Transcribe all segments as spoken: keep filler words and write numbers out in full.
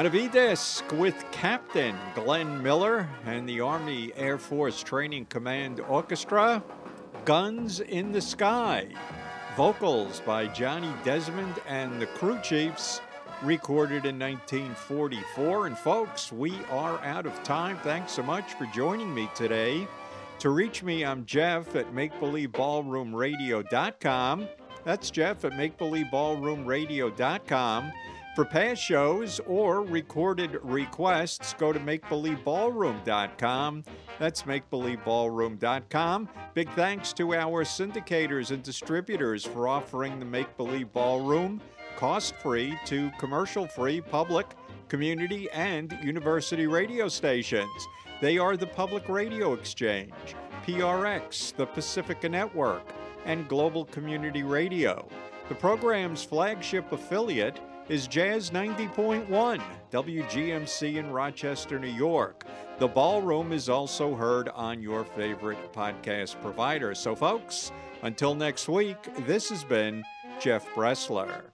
Manavides with Captain Glenn Miller and the Army Air Force Training Command Orchestra, Guns in the Sky. Vocals by Johnny Desmond and the Crew Chiefs, recorded in nineteen forty-four. And folks, we are out of time. Thanks so much for joining me today. To reach me, I'm Jeff at make believe ballroom radio dot com. That's Jeff at make believe ballroom radio dot com. For past shows or recorded requests, go to make believe ballroom dot com. That's make believe ballroom dot com. Big thanks to our syndicators and distributors for offering the Make Believe Ballroom cost-free to commercial-free public, community, and university radio stations. They are the Public Radio Exchange, P R X, the Pacifica Network, and Global Community Radio. The program's flagship affiliate is Jazz ninety point one, W G M C in Rochester, New York. The Ballroom is also heard on your favorite podcast provider. So, folks, until next week, this has been Jeff Bressler.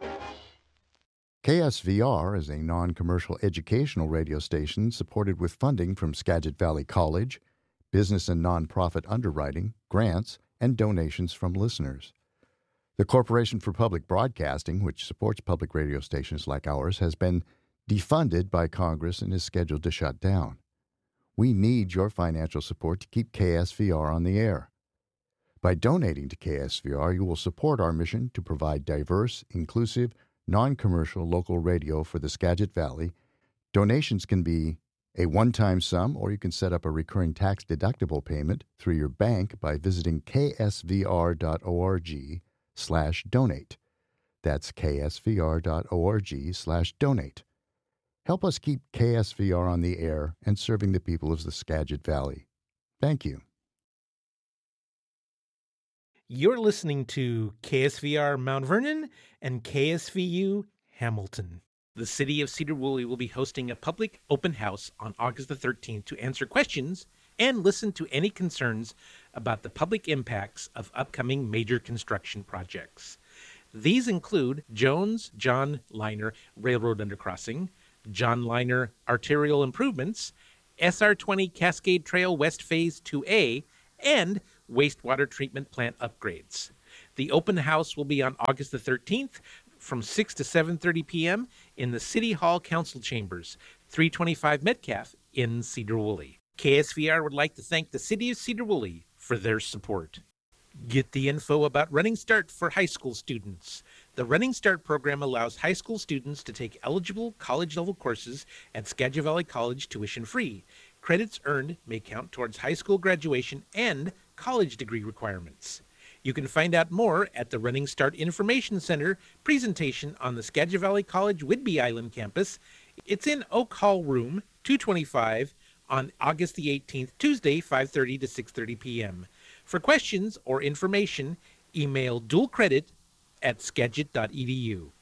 K S V R is a non-commercial educational radio station supported with funding from Skagit Valley College, business and nonprofit underwriting, grants, and donations from listeners. The Corporation for Public Broadcasting, which supports public radio stations like ours, has been defunded by Congress and is scheduled to shut down. We need your financial support to keep K S V R on the air. By donating to K S V R, you will support our mission to provide diverse, inclusive, non-commercial local radio for the Skagit Valley. Donations can be a one-time sum, or you can set up a recurring tax-deductible payment through your bank by visiting k s v r dot org slash donate. That's k s v r dot org slash donate. Help us keep K S V R on the air and serving the people of the Skagit Valley. Thank you. You're listening to K S V R Mount Vernon and K S V U Hamilton. The City of Cedar Woolley will be hosting a public open house on August the thirteenth to answer questions and listen to any concerns about the public impacts of upcoming major construction projects. These include Jones John Liner Railroad Undercrossing, John Liner Arterial Improvements, S R twenty Cascade Trail West Phase two A, and wastewater treatment plant upgrades. The open house will be on August the thirteenth from six to seven thirty p.m. in the City Hall Council Chambers, three twenty-five Metcalf in Cedar Woolley. K S V R would like to thank the City of Cedar Woolley for their support. Get the info about Running Start for high school students. The Running Start program allows high school students to take eligible college-level courses at Skagit Valley College tuition-free. Credits earned may count towards high school graduation and college degree requirements. You can find out more at the Running Start Information Center presentation on the Skagit Valley College Whidbey Island campus. It's in Oak Hall Room two twenty-five on August the eighteenth, Tuesday, five thirty to six thirty p.m. For questions or information, email dualcredit at skagit dot e d u.